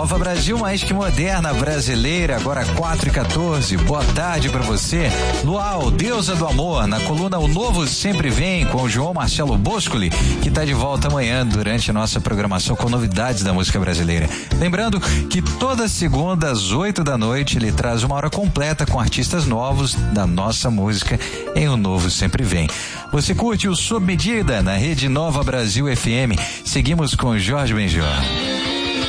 Nova Brasil, mais que moderna, brasileira, agora 4h14. Boa tarde pra você. Luau, deusa do amor, na coluna O Novo Sempre Vem, com o João Marcelo Boscoli, que tá de volta amanhã durante a nossa programação com novidades da música brasileira. Lembrando que toda segunda às 8 da noite ele traz uma hora completa com artistas novos da nossa música em O Novo Sempre Vem. Você curte o Sob Medida na Rede Nova Brasil FM. Seguimos com Jorge Benjor.